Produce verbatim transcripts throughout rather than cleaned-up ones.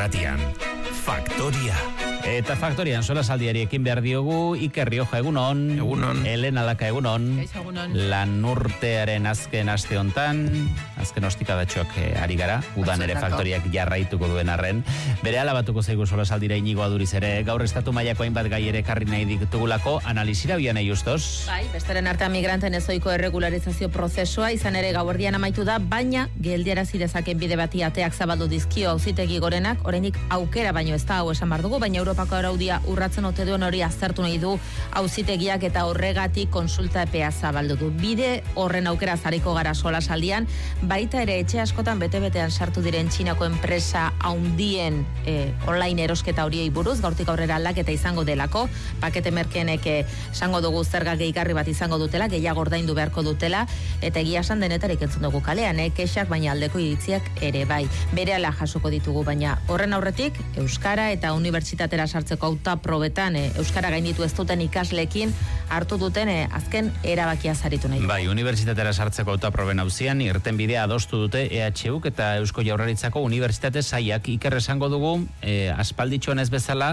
Irratian, Faktoria. Eta Faktorian sola saldiari ekin behar diogu Iker Rioja egunon, egunon. Helen Alaka egunon, egunon. Lan urtearen azken aste hontan, azken ostikadatxoak eh, ari gara, udan ere Faktoriak jarraituko duen arren. Bere alabatuko zaigu sola saldira Inigo Aduriz ere, gaur estatu mailako hainbat gai ere karri nahi ditugulako, analizira bian nahi justos. Bai, besteren artean migranten ezoiko erregularizazio prozesua, izan ere gauerdian amaitu da, baina geldiarazi dezaken bide bati ateak zabaldu dizkio auzitegi gorenak, oraindik aukera baino ez da hau esan behar dugu, baina Europako araudia urratzen ote duen hori aztertu nahi du auzitegiak eta horregatik konsulta epea zabaldu du. Bide horren aukera zariko gara sola saldian, baita ere etxe askotan bete-betean sartu diren Txinako enpresa haundien eh, online erosketa horiei buruz, gaurtik aurrera aldaketa izango delako, pakete merkeenek esango dugu zerga gehigarri bat izango dutela, gehiago ordaindu beharko dutela, eta egia esan denetarik entzun dugu kalean, eh, kexak baina aldeko iritziak ere bai. Berehala jasoko ditugu, baina horren aurretik euskara eta unibertsitatera sartzeko auta probetan e, euskara gainditu ez duten ikasleekin hartu duten e, azken erabakia zaritu nahi. Bai, unibertsitatera sartzeko auta proben auzian irtenbidea adostu dute E H Uk eta Eusko Jaurlaritzako unibertsitate sailak. Iker esango dugu, e, aspalditxoan ez bezala,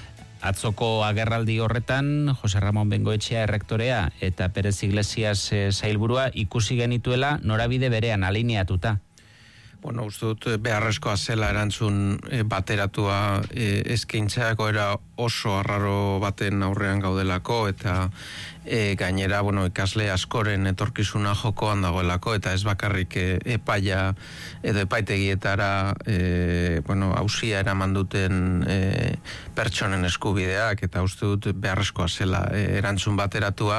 atzoko agerraldi horretan Jose Ramon Bengoetxea errektorea eta Perez Iglesias e, sailburua ikusi genituela norabide berean alineatuta. Bueno, uste dut beharrezkoa zela erantzun e, bateratua e, eskaintzako era oso arraro baten aurrean gaudelako eta e, gainera, bueno, ikasle askoren etorkizuna jokoan dagoelako eta ez bakarrik e, epaia edo epaitegietara e, bueno, auzia eraman duten e, pertsonen eskubideak eta uste dut beharrezkoa zela e, erantzun bateratua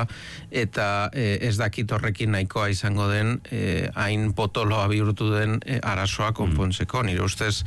eta e, ez dakit horrekin nahikoa izango den e, hain potoloa bihurtu den e, arazoa konpontzeko. Nire ustez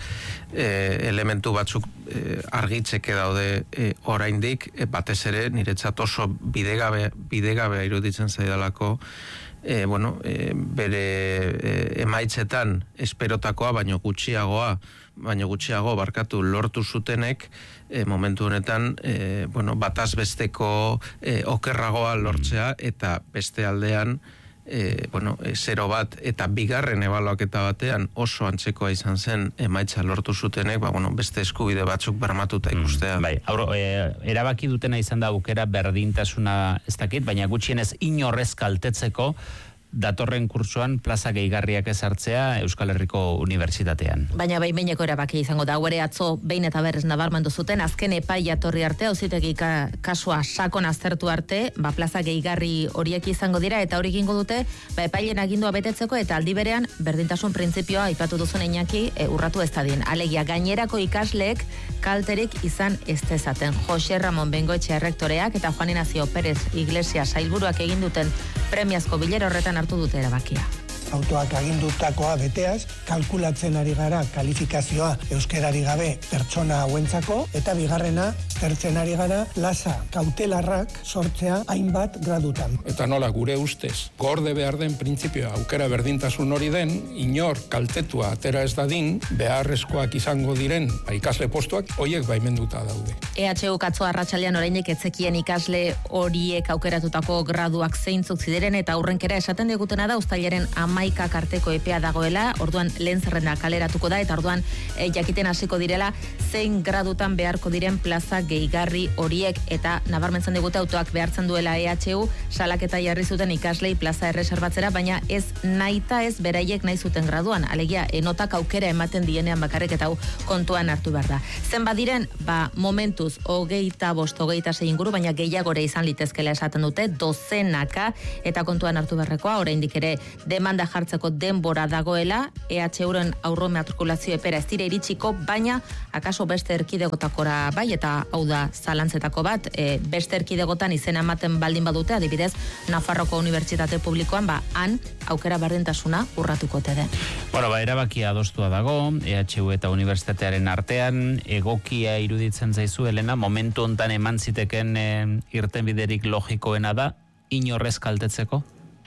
eh, elementu batzuk eh, argitzeke daude eh, oraindik, eh, batez ere niretzat oso bidegabe, bidegabe iruditzen zaidalako eh, bueno, eh, bere eh, emaitzetan esperotakoa baino gutxiagoa baino gutxiago barkatu lortu zutenek eh, momentu honetan eh, bueno, bataz besteko eh, okerragoa lortzea eta beste aldean E, bueno, e, zero bat eta bigarren ebaluaketa batean oso antzekoa izan zen emaitza lortu zutenek, ba, bueno, beste eskubide batzuk bermatuta ikustea. Mm, bai, aurro, e, erabaki dutena izan da aukera berdintasuna ez dakit, baina gutxienez inorrez kaltetzeko datorren kurtsoan plaza gehigarriak ezartzea Euskal Herriko Unibertsitatean. Baina behin-behineko erabaki izango da, ere atzo behin eta berrez nabarmendu zuten, azken epai jatorri arte, auzitegi ka, kasua sakon aztertu arte, ba, plaza gehigarri horiek izango dira, eta hori egingo dute, ba, epailen agindua betetzeko, eta aldi berean, berdintasun printzipioa aipatu duzun Iñaki, e, urratu ez dadin. Alegia, gainerako ikasleek kalterik izan ez dezaten. Jose Ramon Bengoetxea errektoreak eta Juan Ignacio Perez Iglesias sailburuak egin duten premiazko bilera horretan hartu dute erabakia. Autoak agindutakoa beteaz, kalkulatzen ari gara kalifikazioa euskerari gabe pertsona hauentzako, eta bigarrena, zertzen ari gara, lasa kautelarrak sortzea hainbat gradutan. Eta nola gure ustez, gorde behar den printzipioa aukera berdintasun hori den, inor kaltetua atera ez dadin, beharrezkoak izango diren ikasle postuak, hoiek baimenduta daude. E H U katzo arratsalean oraindik etzekien ikasle horiek aukeratutako graduak zeintzuk ziren eta aurrenkera esaten digutena da uztailaren hamaika karteko epea dagoela, orduan lehen zerrenda kaleratuko da eta orduan e, jakiten hasiko direla zein gradutan beharko diren plaza gehigarri horiek eta nabarmentzen digute autoak behartzen duela E H U salaketa jarri zuten ikaslei plaza erreserbatzera, baina ez nahita ez beraiek nahi zuten graduan, alegia enotak aukera ematen dienean bakarrik eta hau kontuan hartu behar da. Zen badiren, ba, momentuz hogeita bost, hogeita sei inguru, baina gehiagore izan litezkela esaten dute, dozenaka, eta kontuan hartu beharrekoa, oraindik ere demanda jartzeko denbora dagoela, E H Uren aurro matrikulazio epera ez dire iritsiko, baina akaso beste erkidegotakora bai, eta hau da zalantzetako bat, e, beste erkidegotan izena ematen baldin badute, adibidez, Nafarroko Unibertsitate Publikoan, ba, han aukera berdintasuna urratuko te den. Bueno, ba, erabakia adostua dago, E H U eta unibertsitatearen artean, egokia iruditzen zaizu, Elena, momentu hontan eman ziteken e, irtenbiderik logikoena da, inorrez kaltetzeko?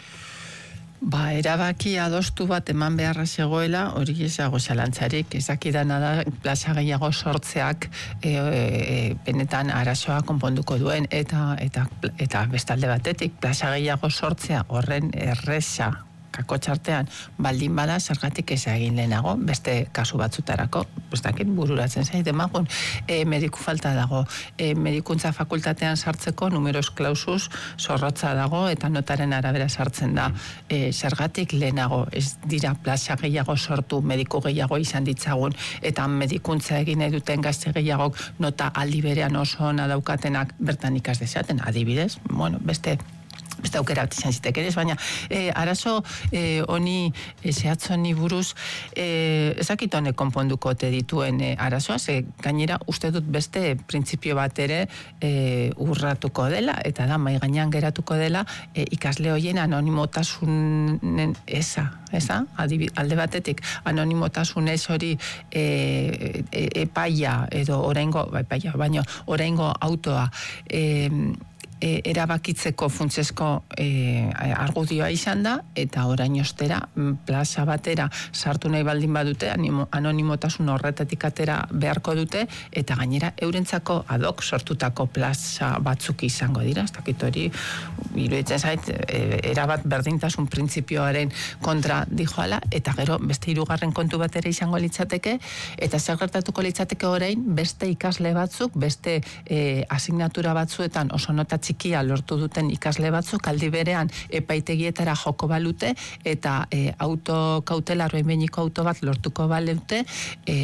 Ba, erabaki adostu bat eman beharra zegoela, hori ezago zalantzarik, ezakidana da plaza gehiago sortzeak e, e, benetan arazoa konponduko duen, eta, eta, eta bestalde batetik, plaza gehiago sortzea horren erreza kakotxartean baldin bada zergatik ez egin lehenago, beste kasu batzutarako, ez dakit bururatzen zait, emagun, e, mediku falta dago, e, medikuntza fakultatean sartzeko numeros clausus zorrotza dago eta notaren arabera sartzen da. E, zergatik lehenago ez dira plaza gehiago sortu, mediku gehiago izan ditzagun, eta medikuntza egin nahi duten gazte gehiagok nota aldi berean oso ona daukatenak bertan ikas dezaten, adibidez, bueno, beste beste aukera bat izan zitek ere, baina e, arazo e, honi e, zehatz honi buruz e, ezakit honek konponduko te dituen e, arazoa, ze gainera uste dut beste printzipio bat ere e, urratuko dela, eta da mai gainean geratuko dela e, ikasle hoien anonimotasunen eza, eza? Alde batetik anonimotasun ez hori e, e, epaia edo oraingo, epaia, baino oraingo autoa e, E, erabakitzeko funtsezko e, argudioa izan da, eta orain ostera plaza batera sartu nahi baldin badute, animo, anonimotasun horretatik atera beharko dute, eta gainera eurentzako adok sortutako plaza batzuk izango dira, ez dakit hori iruditzen zait, e, erabat berdintasun printzipioaren kontra dijoala, eta gero beste hirugarren kontu bat ere izango litzateke, eta zer gertatuko litzateke orain beste ikasle batzuk, beste e, asignatura batzuetan oso nota txikia lortu duten ikasle batzuk aldi berean epaitegietara joko balute eta e, auto kautelar behinbeiniko auto bat lortuko balute e,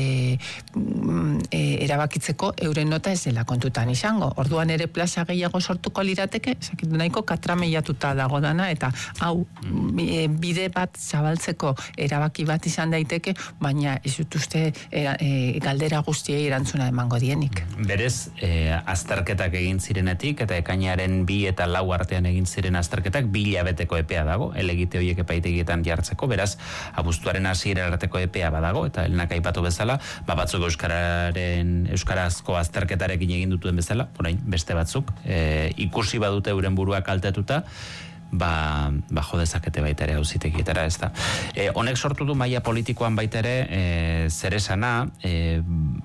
e, erabakitzeko euren nota ez dela kontutan izango. Orduan ere plaza gehiago sortuko lirateke, esakitu nahiko katrameiatuta dago dana, eta hau e, bide bat zabaltzeko erabaki bat izan daiteke, baina ez dut uste e, e, galdera guztiei erantzuna emango dienik. Berez, e, azterketak egin zirenetik eta ekainaren bi eta lau artean egin ziren azterketak bi hilabeteko epea dago, elegite horiek epaitegietan jartzeko, beraz, abuztuaren hasiera arteko epea badago, eta Elenak aipatu bezala, ba batzuk euskararen euskarazko azterketarekin egin dutuen bezala, orain beste batzuk, e, ikusi badute euren burua kaltetuta, ba, ba jo dezakete baita ere auzitegietara, ez da. E, honek sortu du maila politikoan baita ere e, zer esana, e,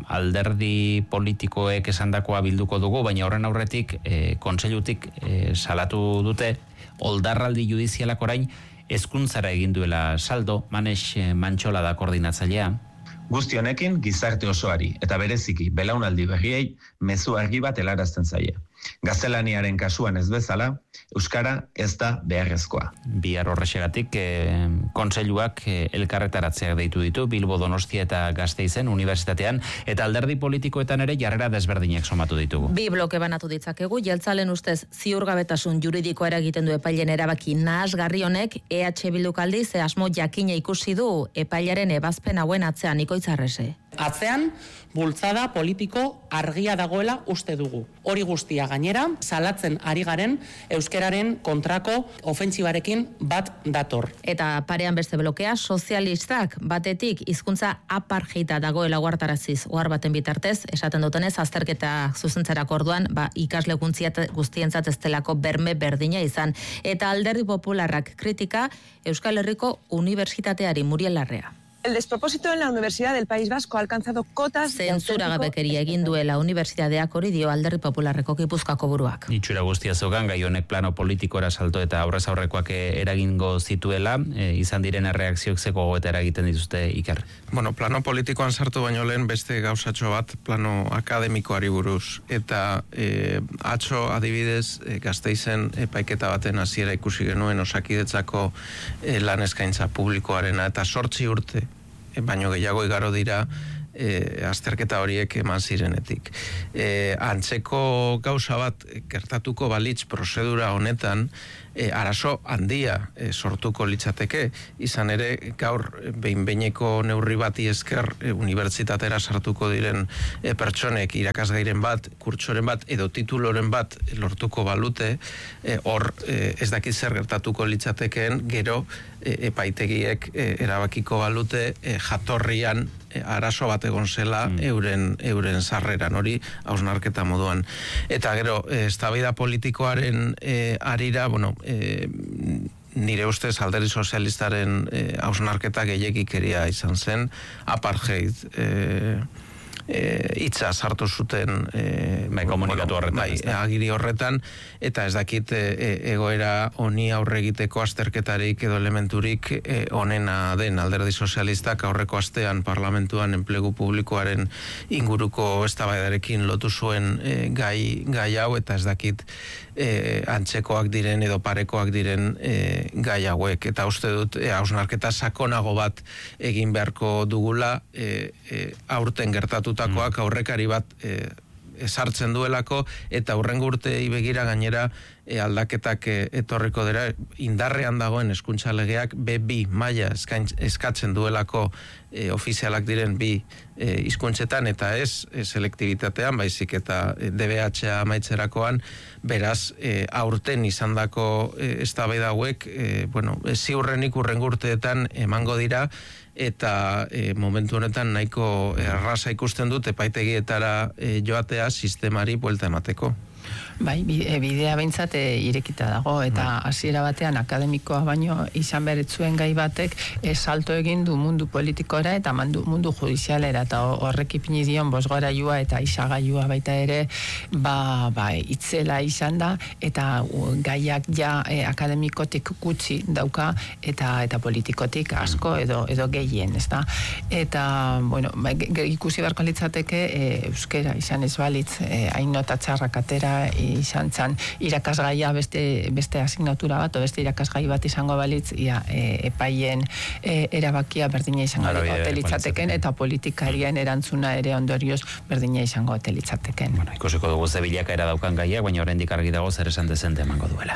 alderdi politikoek esandakoa bilduko dugu, baina horren aurretik e, kontseilutik e, salatu dute oldarraldi judizialak orain hezkuntzara egin duela saldo. Manex Mantxola da koordinatzailea. Guzti honekin gizarte osoari eta bereziki belaunaldi berriei mezu argi bat helarazten zaie. Gaztelaniaren kasuan ez bezala, euskara ez da beharrezkoa. Bihar horrexegatik eh, kontseiluak eh, elkarretaratzeak deitu ditu Bilbo, Donostia eta Gasteizen unibertsitatean, eta alderdi politikoetan ere jarrera desberdinak somatu ditugu. Bi bloke banatu ditzakegu, jeltzalen ustez ziurgabetasun juridikoa eragiten du epailen erabaki nahasgarri honek, E H Bilduk aldiz ze asmo jakina ikusi du epailaren ebazpen hauen atzean. Ikoitzarrese. Atzean, bultzada politiko argia dagoela uste dugu. Hori guztia gainera, salatzen ari garen euskeraren kontrako ofentsibarekin bat dator. Eta parean beste blokea, sozialistak batetik hizkuntza apartheida dagoela uhartaraziz, ohar baten bitartez, esaten dutenez, azterketa zuzentzerako orduan, ba, ikasle guztientzat ez delako berme berdina izan. Eta Alderdi Popularrak kritika Euskal Herriko Unibertsitateari. Muriel Larrea. El despropósito en la Universidad del País Vasco ha alcanzado cotas... Zentzura gabekeria egin duela unibertsitateak hori dio Alderdi Popularreko Gipuzkoako buruak. Itxura guztia zeukan, gai honek plano politikora salto eta aurrez aurrekoak eragingo zituela, e, izan diren erreakzioak zeko goeta eragiten dituzte, Iker. Bueno, plano politikoan sartu baino lehen beste gauzatxo bat plano akademikoari buruz. Eta e, atzo adibidez e, Gasteizen epaiketa baten hasiera ikusi genuen Osakidetzako e, lan eskaintza publikoarena, eta sortzi urte baino gehiago igaro dira e, azterketa horiek eman zirenetik. E, antzeko gauza bat gertatuko balitz prozedura honetan, e, arazo handia e, sortuko litzateke, izan ere gaur behin-behineko neurri bati esker e, unibertsitatera sartuko diren e, pertsonek irakasgairen bat, kurtsoren bat edo tituloren bat lortuko balute, e, hor e, ez dakit zer gertatuko litzatekeen gero e, epaitegiek e, erabakiko balute e, jatorrian e, arazo bat egon zela mm. euren, euren sarreran, hori hausnarketa moduan. Eta gero, e, eztabaida politikoaren e, arira, bueno, E, nire ustez Alderdi Sozialistaren hausnarketa e, gehiegikeria izan zen, apartheid e, hitza sartu zuten e, bai, komunikatu horretan, bai, agiri horretan, eta ez dakit e, egoera honi aurre egiteko azterketarik edo elementurik e, onena den. Alderdi Sozialistak aurreko astean parlamentuan enplegu publikoaren inguruko eztabaidarekin lotu zuen e, gai, gai hau, eta ez dakit e, antzekoak diren edo parekoak diren e, gai hauek, eta uste dut e, hausnarketa sakonago bat egin beharko dugula e, e, aurten gertatutakoak aurrekari bat e, sartzen duelako, eta hurrengo urteei begira gainera e, aldaketak e, etorriko dira, indarrean dagoen hezkuntza legeak be bi maila eskatzen duelako e, ofizialak diren bi e, hizkuntzetan, eta ez e, selektibitatean, baizik eta e, D B H amaitzerakoan, beraz e, aurten izandako e, eztabaida hauek e, bueno, ziurrenik hurrengo urteetan emango dira, eta e, momentu honetan nahiko erraza ikusten dut epaitegietara e, joatea sistemari buelta emateko. Bai, bidea behintzat irekita dago, eta hasiera batean akademikoa baino izan beretzuen gai batek salto egin du mundu politikora eta mandu, mundu judizialera, eta horrek ipini dion bosgorailua eta isagailua baita ere, ba, ba, itzela izan da, eta gaiak ja eh, akademikotik gutxi dauka, eta eta politikotik asko edo edo gehien, ez da? Eta, bueno, ba, ikusi beharko litzateke eh, euskera izan ez balitz, eh, hain nota txarrak atera izan zan irakasgaia beste, beste asignatura bat, o beste irakasgai bat izango balitz, ia, e, epaien e, erabakia berdina izango telitzateken, eta politikarien erantzuna ere ondorioz berdina izango telitzateken. Bueno, ikusiko dugu ze bilakaera daukan gaiak, baina oraindik argi dago zer esan dezente emango duela.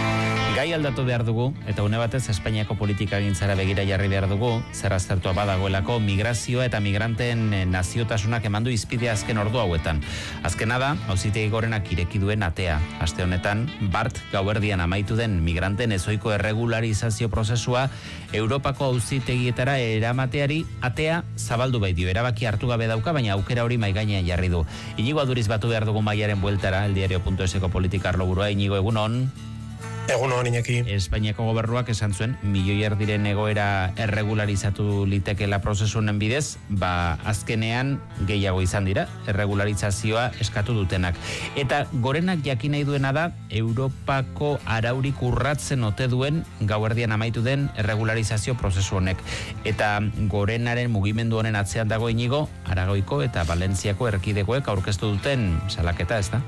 Gai aldatu behar dugu, eta une batez Espainiako politikagintzara begira jarri behar dugu, zer aztertua badagoelako migrazioa eta migranteen naziotasunak emandu izpidea azken ordu hauetan. Azkena da, auzitegi gorenak ireki duen atea. Aste honetan, Bart gauerdian amaitu den migranten ezoiko erregularizazio prozesua Europako auzitegietara eramateari atea zabaldu bai dio. Erabaki hartu gabe dauka, baina aukera hori mai gainean jarri du. Inigo Aduriz batu behar dugu maiaren bueltara, eldiario puntu eseko politikar loburua. Inigo, egunon. Egun hon, Iñaki. Espainiako gobernuak esan zuen, milioi erdiren egoera erregularizatu litekela prozesu honen bidez, ba azkenean gehiago izan dira, erregularizazioa eskatu dutenak. Eta gorenak jakin nahi duena da, Europako araurik urratzen ote duen gauerdian amaitu den erregularizazio prozesu honek. Eta gorenaren mugimendu honen atzean dago Inigo, Aragoiko eta Valentziako erkidegoek aurkeztu duten salaketa, ez da?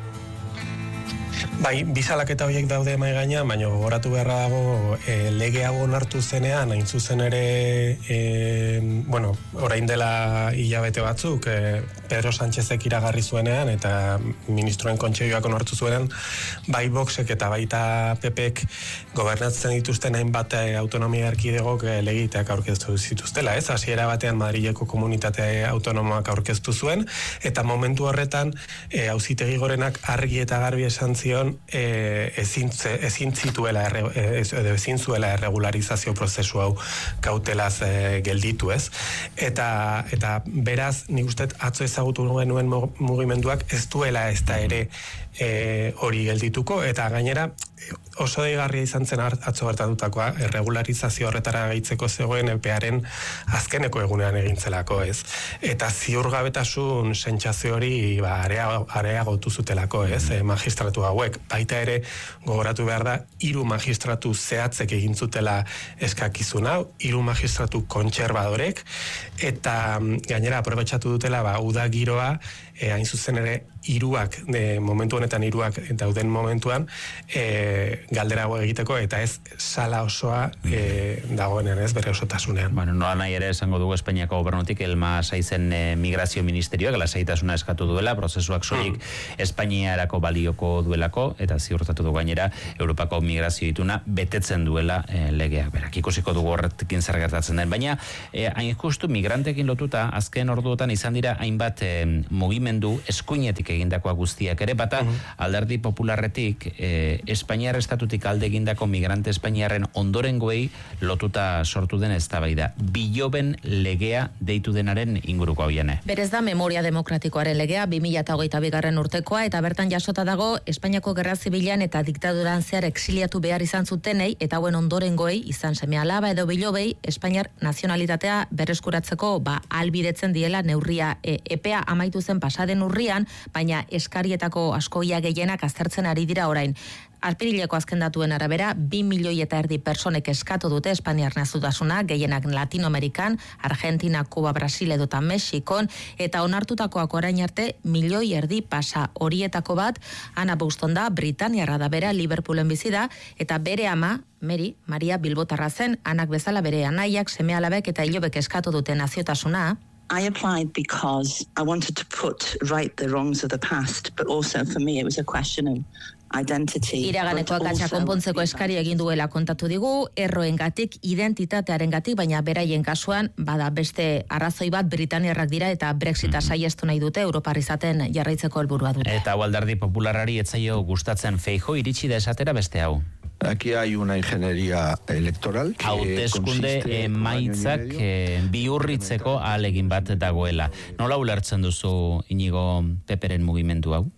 Bai, bizalaketa horiek daude mai gainean, baina gogoratu beharra dago e, lege hau onartu zenean, hain zuzen ere, e, bueno, orain dela hilabete batzuk, e, Pedro Sánchezek iragarri zuenean, eta ministroen kontseilioak onartu zuenean, bai Voxek eta baita P Pek gobernatzen dituzten hainbat autonomia erkidegok e, legiteak aurkeztu zituztela, ez? Hasiera batean Madrileko komunitate autonomoak aurkeztu zuen, eta momentu horretan e, auzitegi gorenak argi eta garbi esan zion E, ezin, ezin zituela erre, ez, ezin zuela erregularizazio prozesu hau kautelaz e, gelditu, ez? Eta, eta beraz, nik uste atzo ezagutu genuen mugimenduak ez duela ez da ere e, hori geldituko, eta gainera oso deigarria izan zen atzo gertatutakoa, erregularizazio horretara gehitzeko zegoen epearen azkeneko egunean egintzelako, ez? Eta ziurgabetasun sentsazio hori ba, areagotu zutelako, ez? E, magistratu hauek. Baita ere, gogoratu behar da, hiru magistratu zehatzek egin zutela eskakizun hau, hiru magistratu kontserbadorek, eta gainera aprobetxatu dutela, ba, uda giroa, e, hain zuzen ere, hiruak, de, momentu honetan hiruak dauden momentuan, e, galdera hau egiteko, eta ez sala osoa e, dagoenean, ez bere osotasunean. Bueno, nola nahi ere esango dugu Espainiako gobernutik, Elma Saizen e, migrazio ministerioak, lasaitasuna eskatu duela, prozesuak soilik mm. Espainiarako balioko duelako, eta ziurtatu du gainera, Europako migrazio ituna betetzen duela e, legeak berak. Ikusiko dugu horrekin zer gertatzen den. Baina, e, hain justu migrantekin lotuta, azken orduotan izan dira, hainbat e, mugimendu eskuinetik egindakoa guztiak ere, bata uh-huh. alderdi popularretik e, Espainiar estatutik alde egindako migrante espainiarren ondorengoei lotuta sortu den eztabaida. Biloben legea deitu denaren inguruko hauiene. Berez da memoria demokratikoaren legea bi mila hogeita bigarren urtekoa, eta bertan jasota dago Espainiako gerra zibilan eta diktaduran zehar exiliatu behar izan zutenei eta hauen ondorengoei izan seme alaba edo bilobei Espainiar nazionalitatea berreskuratzeko ba albidetzen diela neurria e, epe epea amaitu zen pasaden urrian, baina eskarietako askoia gehienak aztertzen ari dira orain. Apirileko azken datuen arabera, bi milioi eta erdi personek eskatu dute Espainiar nazutasuna, gehienak Latinoamerikan, Argentina, Kuba, Brasil edota Mexikon, eta onartutakoak orain arte milioi erdi pasa. Horietako bat, Ana Buston da, Britaniarra da bera, Liverpoolen bizi da, eta bere ama, Mary, Maria Bilbotarra zen, anak bezala bere anaiak, seme-alabek eta ilobek eskatu dute naziotasuna. I applied because I wanted to put right the wrongs of the past, but also for me it was a question of identity. Iraganeko akatsa konpontzeko eskari egin duela kontatu digu, erroengatik, identitatearengatik, baina beraien kasuan bada beste arrazoi bat Britaniarrak dira eta Brexita saiestu nahi dute Europar izaten jarraitzeko helburua dute. Eta Alderdi Popularrari etzaio gustatzen Feijóo iritsi da esatera beste hau. Aquí hay una ingeniería electoral que hauteskunde emaitzak eh, bihurritzeko ahalegin bat dagoela. Nola ulertzen duzu Inigo Peperen mugimendu hau?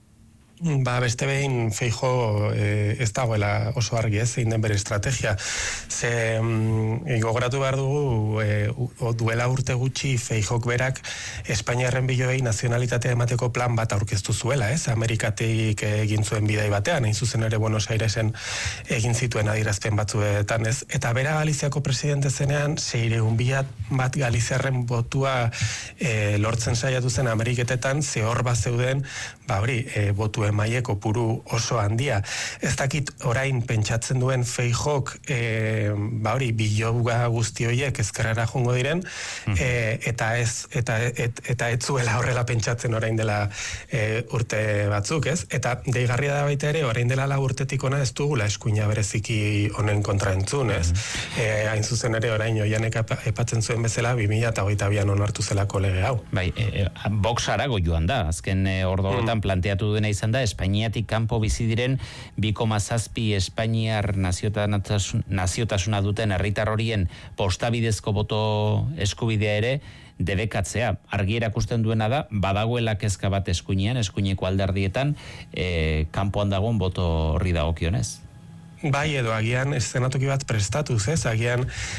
Ba, beste behin Feijóo eh, ez dagoela oso argi ez, zein den bere estrategia. Ze mm, gogoratu behar dugu, eh, duela urte gutxi Feijóok berak Espainiarren biloei nazionalitatea emateko plan bat aurkeztu zuela, ez? Amerikatik egin zuen bidai batean, hain zuzen ere Buenos Airesen egin zituen adierazpen batzuetan, ez? Eta bera Galiziako presidente zenean, seiehun bat Galiziarren botua eh, lortzen saiatu zen Ameriketetan, ze hor bat zeuden, ba hori, eh, botu emaieko puru oso handia. Ez dakit orain pentsatzen duen Feijóok e, ba hori, biloga guzti horiek ezkerrera jongo diren, e, eta ez eta, et, eta ez zuela horrela pentsatzen orain dela e, urte batzuk, ez? Eta deigarria da baita ere, orain dela la urtetik ona ez dugula eskuina bereziki honen kontra entzun, ez? E, hain zuzen ere orain oianek epatzen zuen bezala, bi mila hogeita bian onartu zelako lege hau. Bai, e, Vox arago joan da, azken e, ordoetan mm. planteatu duena izan da, Espainiatik kanpo bizi diren bi koma zazpi Espainiar naziotasuna duten herritar horien postabidezko boto eskubidea ere debekatzea. Argi erakusten duena da, badagoela kezka bat eskuinean, eskuineko alderdietan, e, kanpoan dagoen boto horri dagokionez. Bai, edo agian eszenatoki bat prestatuz, ez? Agian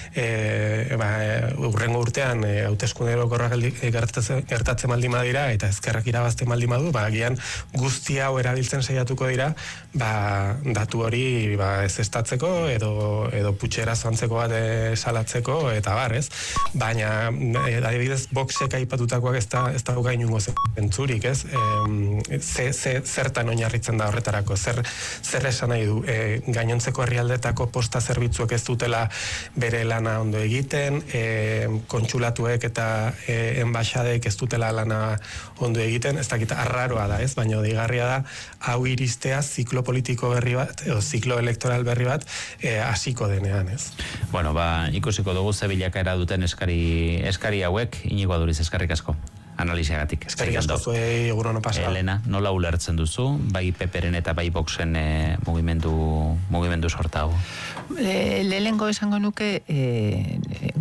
e, ba, urrengo urtean e, hauteskunde orokorrak gertatzen, gertatzen maldin badira eta ezkerrak irabazten maldin badu, ba, agian guzti hau erabiltzen saiatuko dira, ba, datu hori ba, ez estatzeko edo, edo putxera zoantzeko bat e, salatzeko eta bar, ez? Baina, e, adibidez, Voxek aipatutakoak ez da, ez da gainungo zentzurik, ez? E, ze, ze, zertan oinarritzen da horretarako, zer, zer esan nahi du, e, gainontzeko herrialdetako posta zerbitzuek ez dutela bere lana ondo egiten, e, kontsulatuek eta e, enbaixadek ez dutela lana ondo egiten, ez dakit arraroa da, ez? Baina digarria da, hau iristea ziklo politiko berri bat, edo ziklo elektoral berri bat, e, hasiko denean, ez? Bueno, ba, ikusiko dugu ze bilakaera duten eskari, eskari hauek, Inigo Aduriz, eskarrik asko. Analiziagatik. Eskerrik asko zuei egunon pasa. Elena, nola ulertzen duzu, bai Peperen eta bai Voxen e, mugimendu, mugimendu sorta hau? Le, lehengo esango nuke e,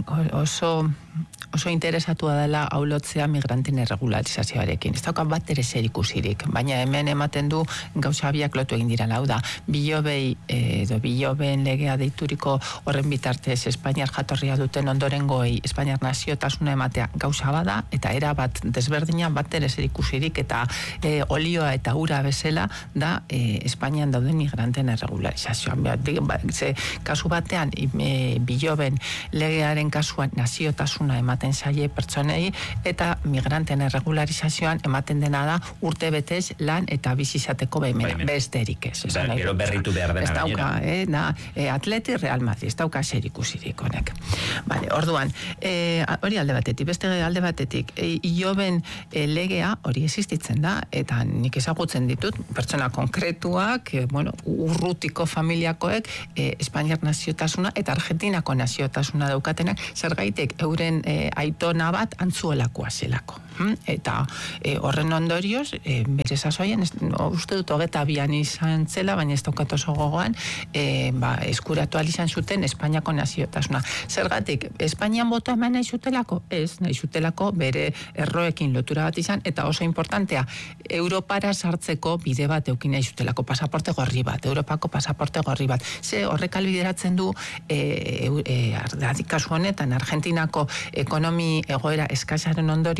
oso oso interesatua dela aulotzea migranten erregularizazioarekin. Ez dauka bat ere zer ikusirik, baina hemen ematen du gauza biak lotu egin dira. Hau da, bilobei edo bilobeen legea deituriko horren bitartez Espainiar jatorria duten ondorengoei Espainiar naziotasuna ematea gauza bada, eta era bat desberdina bat ere zer ikusirik, eta e, olioa eta ura bezala da e, Espainian dauden migranten erregularizazioan. Ze, kasu batean, e, biloben legearen kasuan naziotasuna ematen zaie pertsonei, eta migranten erregularizazioan ematen dena da urte betez lan eta bizizateko behimena, besterik ez. Gero berritu behar dena gainera. Eh, da, eh, Atleti Real Madrid, ez dauka zer ikusirik honek. Vale, orduan, eh, hori alde batetik, beste alde batetik, eh, iloben eh, legea hori existitzen da, eta nik ezagutzen ditut, pertsona konkretuak, eh, bueno, urrutiko familiakoek, eh, Espainiar naziotasuna eta Argentinako naziotasuna daukatenak, zergaitek euren eh, aitona bat antzuelakoa zelako. Eta e, horren ondorioz, e, bere sasoien, no, uste dut hogeta bian izan zela, baina ez daukat oso gogoan, e, ba, eskuratu izan zuten Espainiako naziotasuna. Zergatik, Espainian botoa eman nahi zutelako? Ez, nahi zutelako bere erroekin lotura bat izan, eta oso importantea, Europara sartzeko bide bat eukin nahi zutelako, pasaporte gorri bat, Europako pasaporte gorri bat. Ze horrek albideratzen du, e, e, kasu honetan, Argentinako ekonomi egoera eskasaren ondorioz,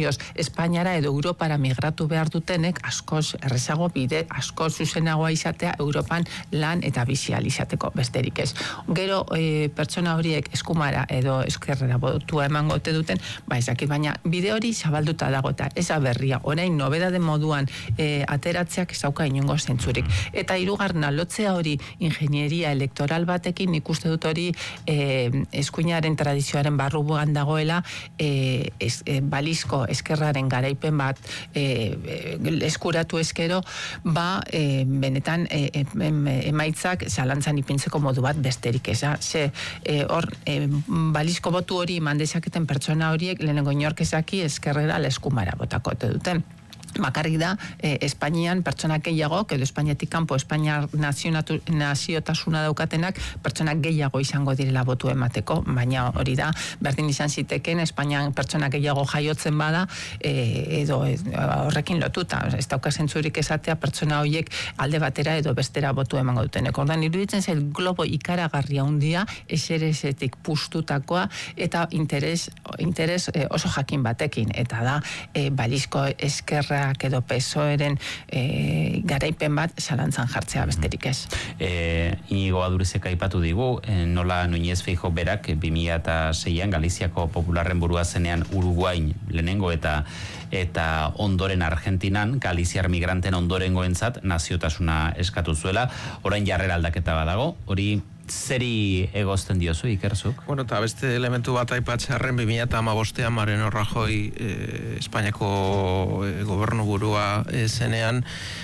Espainiara edo Europara migratu behar dutenek askoz errezago bide, askoz zuzenagoa izatea Europan lan eta bizial izateko besterik ez. Gero e, pertsona horiek eskumara edo eskerrera botua emango ote duten, ba ezakit, baina bide hori zabalduta dago eta ez berria, orain nobedade moduan e, ateratzeak ez dauka inongo zentzurik. Eta hirugarrena lotzea hori ingenieria elektoral batekin, nik uste dut hori e, eskuinaren tradizioaren barruan dagoela, e, es, e, balizko eskerraren garaipen bat e, e, eskuratu eskero, ba e, benetan e, e, emaitzak zalantzan ipintzeko modu bat besterik eza. Ze e, hor e, balizko botu hori mandezaketen pertsona horiek lehenengo inorkezaki eskerrera leskumara botako ote duten. Bakarrik da, eh, Espainian pertsona gehiago, edo Espainiatik kanpo Espainiar naziotasuna daukatenak pertsona gehiago izango direla botu emateko, baina hori da, berdin izan ziteken, Espainian pertsona gehiago jaiotzen bada, eh, edo eh, horrekin lotuta, ez dauka zentzurik esatea pertsona horiek alde batera edo bestera botu emango dutenek. Ordan, iruditzen zel globo ikaragarria hundia, eserezetik pustutakoa, eta interes, interes eh, oso jakin batekin, eta da, eh, balizko eskerra edo P S O E-ren e, garaipen bat zalantzan jartzea besterik ez. E, Inigo Adurizek aipatu digu, e, nola Núñez Feijóo berak bi mila seian Galiziako Popularren burua zenean Uruguain lehenengo eta eta ondoren Argentinan, Galiziar migranten ondorengoentzat naziotasuna eskatu zuela, orain jarrera aldaketa badago, hori zeri egozten diozu, Ikerzuk? Bueno, eta beste elementu bat aipatzearren bi mila hamabostean Mariano Rajoy eh, Espainiako eh, gobernu burua eh, zenean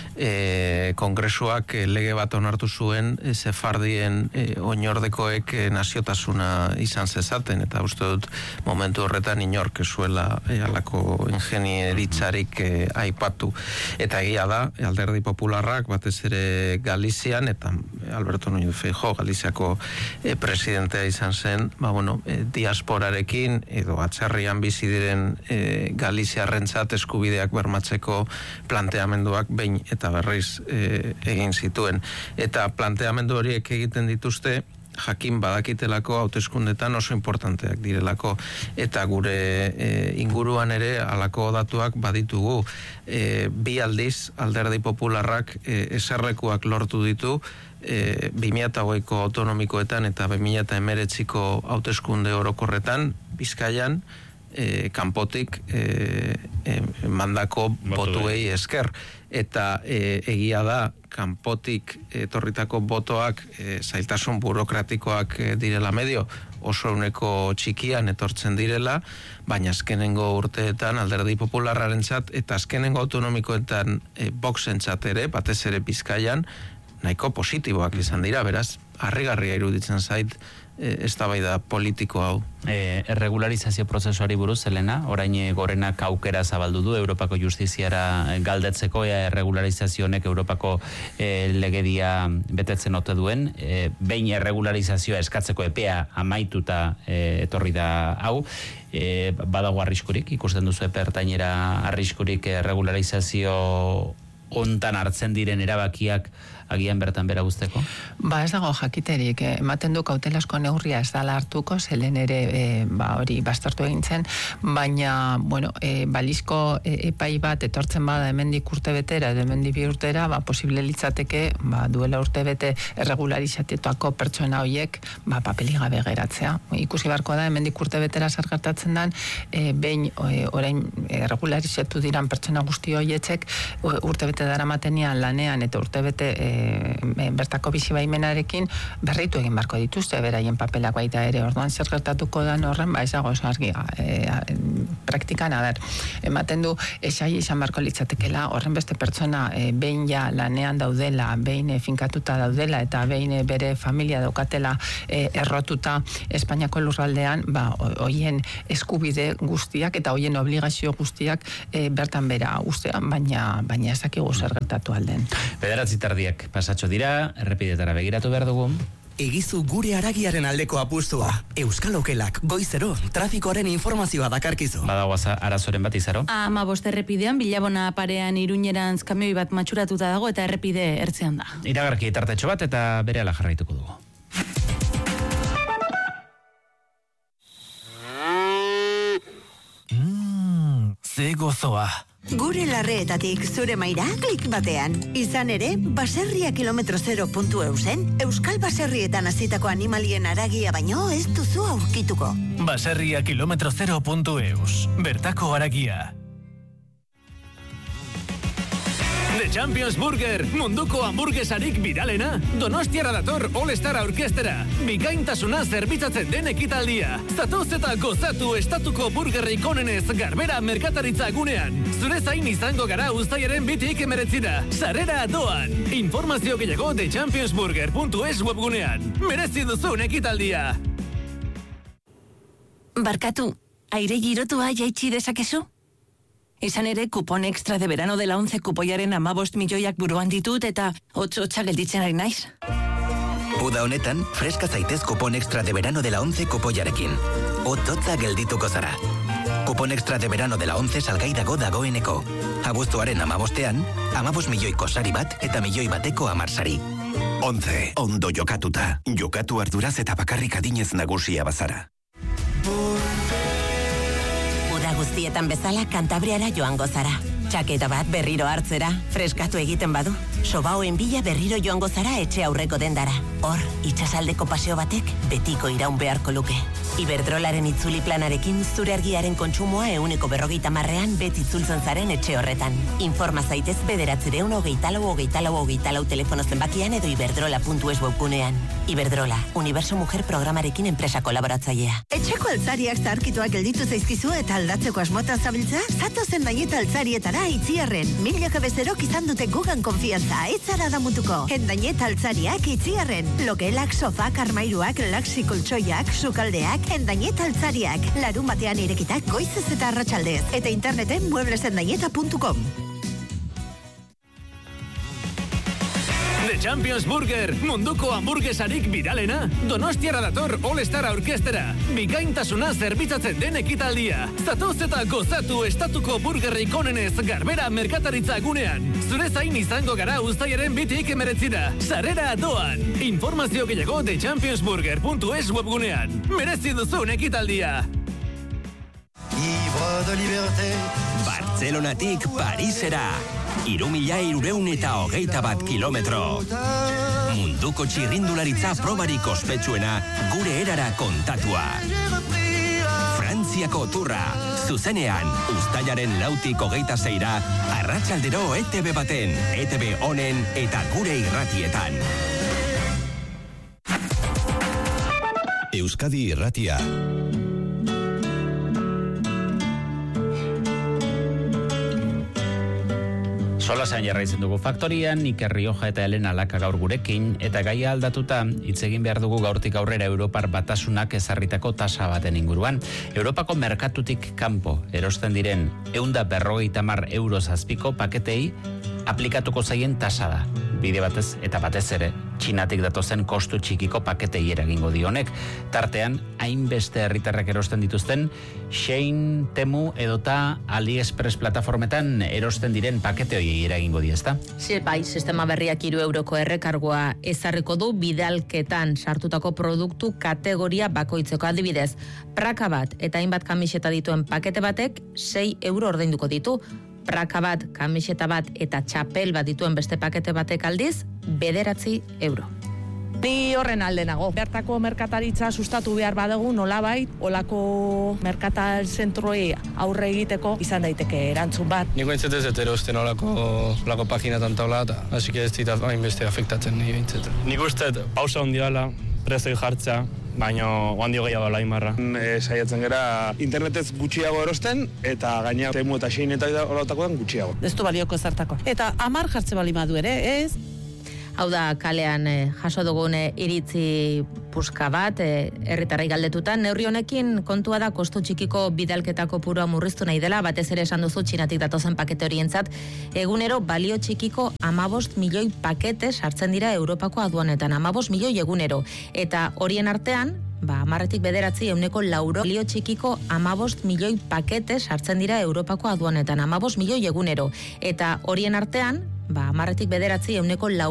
eh, kongresuak eh, lege bat onartu zuen eh, sefardien eh, oinordekoek eh, naziotasuna izan zezaten, eta uste dut momentu horretan inork zuela eh, alako ingenieritzarik eh, aipatu. Eta egia da, Alderdi Popularrak batez ere Galizian, eta Alberto Núñez Feijóo Galiziako E, presidentea izan zen, ba, bueno, e, diasporarekin edo atzerrian bizi diren e, Galiziarrentzat eskubideak bermatzeko planteamenduak behin eta berriz e, egin zituen. Eta planteamendu horiek egiten dituzte jakin badakitelako hauteskundetan oso importanteak direlako, eta gure e, inguruan ere halako datuak baditugu. E, bi aldiz Alderdi Popularrak e, eserlekuak lortu ditu E, bi mila hogeiko autonomikoetan eta bi mila hemeretziko hauteskunde orokorretan, Bizkaian, e, kanpotik e, e, mandako botuei esker. Eta e, egia da, kanpotik etorritako botoak e, zailtasun burokratikoak e, direla medio, oso uneko txikian etortzen direla, baina azkenengo urteetan Alderdi Popularrarentzat eta azkenengo autonomikoetan e, Voxentzat ere, batez ere Bizkaian, nahiko positiboak izan dira, beraz, harrigarria iruditzen zait e, eztabaida politiko hau. E, erregularizazio prozesuari buruz, Elena, orain Gorenak aukera zabaldu du Europako justiziara galdetzeko, ea erregularizazio honek Europako e, legedia betetzen ote duen, e, behin erregularizazioa eskatzeko epea amaituta e, etorri da hau, e, badago arriskurik, ikusten duzu epertainera arriskurik erregularizazio ontan hartzen diren erabakiak agian bertan bera guzteko? Ba, ez dago jakiterik, eh, ematen du kautelasko neurria ez dala hartuko, zelen ere eh, ba, hori bastartu egintzen, baina, bueno, eh, balizko eh, epai bat etortzen bada hemendik urte betera, edo hemendik bi urtera, ba, posible litzateke, ba, duela urte bete erregularizatuako pertsona horiek, ba, papeli gabe geratzea. Ikusi barko da, hemendik urte betera zer gertatzen dan, eh, behin eh, orain erregularizatu diran pertsona guzti horietzek, urte bete dara matenian lanean, eta urte bete eh, bertako bizi baimenarekin berritu egin barko dituzte beraien papelak baita ere. Orduan zer gertatuko da horren, ba ezago oso argi e, praktikan, a ber, ematen du esai izan barko litzatekela horren beste pertsona e, behin ja lanean daudela, behin e, finkatuta daudela eta behin e, bere familia daukatela e, errotuta Espainiako lurraldean, ba hoien eskubide guztiak eta hoien obligazio guztiak e, bertan bera ustean, baina baina ez dakigu zer gertatu alden. Bederatzi tardiak pasatxo dira, errepidetara begiratu behar dugu. Egizu gure haragiaren aldeko apustua. Euskal Okelak goizero trafikoaren informazioa dakarkizu. Badagoaza arazoren bat izaro? Ama bost errepidean, Bilabona parean Iruñerantz kamioi bat matxuratuta dago eta errepide ertzean da. Iragarki tartetxo bat eta berehala jarraituko dugu. ze gozoa. Gure larreetatik zure maira klik batean. Izan ere, baserria kilometro zero puntu eusen, Euskal Baserrietan hasitako animalien haragia baino ez duzu aurkituko. Baserria kilometro zero puntu eus. Bertako haragia. The Champions Burger, munduko hamburguesarik biralena. Donostiara dator All-Star Orkestera. Bikaintasuna zerbitzatzen den ekitaldia. Zatoz eta gozatu estatuko burgerrik onenez Garbera merkataritza gunean. Zure zain izango gara uztailaren bitik emeretzira. Sarera doan. Informazio gehiago the champions burger puntu es webgunean. Merezi duzun ekitaldia. Barkatu, aire girotua jaitsi dezakezu? Izan ere, kupon extra de verano de la once kupoiaren amabost milioiak buruan ditut eta hotz-hotza gelditzen ari naiz. Uda honetan, freska zaitez kupon extra de verano de la once kupoiarekin. Hotz-hotza geldituko zara. Kupon extra de verano de la once salgai dago dagoeneko. Abuztuaren amabostean, amabos milioiko sari bat eta milioi bateko amarsari. Once, ondo jokatuta. Jokatu arduraz eta bakarrik adinez nagusia bazara. Uda guztietan bezala Kantabriara joango zara. Txaketa bat berriro hartzera, freskatu egiten badu. Sobaoen bila berriro joango zara etxe aurreko dendara. Hor, itsasaldeko paseo batek betiko iraun beharko luke. Iberdrolaren itzuli planarekin zure argiaren kontsumoa euneko berrogeita marrean beti itzultzen zaren etxe horretan. Informa zaitez bederatzireun hogeita lau hogeita lau hogeita lau telefono zenbakian edo iberdrola puntu es webgunean. Iberdrola, Universo Mujer programarekin enpresa kolaboratzailea. Etxeko altzariak zaharkituak gelditu zaizkizu eta aldatzeko asmota zabiltza? Zatozen dañeta altzarietara Itziarren. Milaka bezerok izan dute gugan konfiantza, etzara damutuko. Endañeta altzariak Itziarren. Logelak, sofak, armairuak, laksi koltsoiak, sukaldeak, endañeta altzariak. Larun batean irekitak goizez eta arratsaldez. Eta interneten mueblesendañeta puntu com. The Champions Burger, munduko hamburguesarik biralena. Donostiara dator All-Star Orkestera. Bikaintasuna zerbitzatzen den ekitaldia. Zatoz eta gozatu estatuko burgerrik onenez Garbera merkataritza gunean. Zure zain izango gara uztailaren bitik emeretzira. Sarera doan. Informazio gehiago the champions burger puntu es webgunean. Merezi duzun ekitaldia. Bartzelonatik Parisera. Iru mila irureun eta hogeita bat kilometro. Munduko txirrindularitza probarik ospetsuena gure erara kontatua. Frantziako turra, zuzenean, uztailaren lautik hogeita zeira, arratsaldero E T B baten, E T B honen eta gure irratietan. Euskadi Irratia. Solasean jarraitzen dugu faktorian, Iker Rioja eta Elena Laka gaur gurekin, eta gaia aldatuta hitz egin behar dugu gaurtik aurrera Europar Batasunak ezarritako tasa baten inguruan. Europako merkatutik kanpo erosten diren ehunda berrogeita hamar euro zazpiko paketei aplikatuko zaien tasa da. Bide batez eta batez ere, Txinatik datozen kostu txikiko paketei eragingo dionek. Tartean, hainbeste herritarrak erosten dituzten, Shein, Temu edota AliExpress plataformetan erosten diren pakete horiei eragingo di, ezta? Si, bai, sistema berriak hiru euroko errekargoa ezarriko du bidalketan sartutako produktu kategoria bakoitzeko, adibidez. Praka bat eta hainbat kamiseta dituen pakete batek sei euro ordainduko ditu. Praka bat, kamiseta bat eta txapel bat dituen beste pakete batek aldiz, bederatzi euro. Ni horren alde nago. Bertako merkataritza sustatu behar badugu nolabait, olako merkatal zentroei aurre egiteko izan daiteke erantzun bat. Niko entzete ez erosten olako, olako paginatan taula eta, hasi que ez dita hainbeste afektatzen nire entzete. Nik uste pausa hondiala, prezoi jartzea, baina handio gehiago ala imarra. E, saiatzen gara internetez gutxiago erosten, eta gaina Temu eta Shein eta horretakoan gutxiago. Ez du balioko zertako. Eta hamar jartze bali madu ere, ez? Hau da, kalean eh, jaso dugun eh, iritzi puska bat, eh, herritarrei galdetutan, neurri honekin kontua da kostu txikiko bidalketako purua murriztu nahi dela, batez ere esan duzu Txinatik datozen pakete horientzat, egunero balio txikiko amabost milioi pakete sartzen dira Europako aduanetan, amabost milioi egunero, eta horien artean, ba, amarretik bederatzi euneko lauro balio txikiko amabost milioi pakete sartzen dira Europako aduanetan, amabost milioi egunero, eta horien artean, ba, amarretik bederatzi euneko lauro